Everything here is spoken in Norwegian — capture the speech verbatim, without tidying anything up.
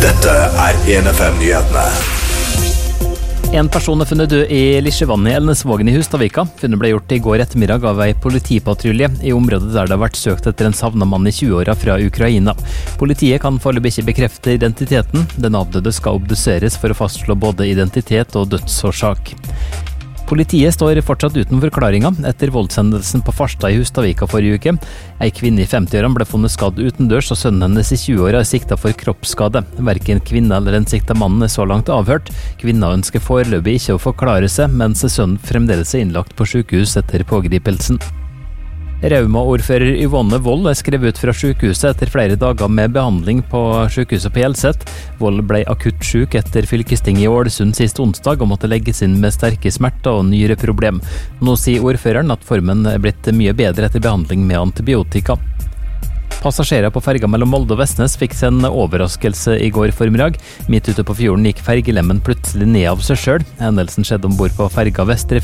Dette er en F M-nyhetene. En person er funnet død i Lisjevann i Elnesvågen i Hustadvika. Funnet ble gjort i går ettermiddag av en politipatrulje i området der det har vært søkt etter en savnet mann i tjue-åra fra Ukraina. Politiet kan foreløpig ikke bekrefte identiteten. Den avdøde skal obduseres for å fastslå både identitet og dødsårsak. Politiet står fortsatt uten forklaringer etter voldshendelsen på Farstad i Hustadvika forrige uke. En kvinne i femti-årene ble funnet skadd utendørs, og sønnen hennes i tjue-åra er siktet for kroppsskade. Hverken kvinne eller den sikta mannen er så langt avhørt. Kvinna ønsker foreløpig ikke å forklare seg, mens sønnen fremdeles er innlagt på sykehus etter pågripelsen. Rauma-ordfører Yvonne Vold er skrevet ut fra sykehuset etter flere dager med behandling på sykehuset på Hjelset. Vold ble akutt syk etter fylkestinget i Ålesund sist onsdag og måtte legges inn med sterke smerter og nyreproblem. Nå sier ordføreren at formen er blitt mye bedre etter behandling med antibiotika. Passasjerer på ferga mellom Molde og Vestnes fikk seg en overraskelse i går formiddag. Midt ute på fjorden gikk fergelemmen plutselig ned av seg selv. Hendelsen skjedde ombord på ferga Vestre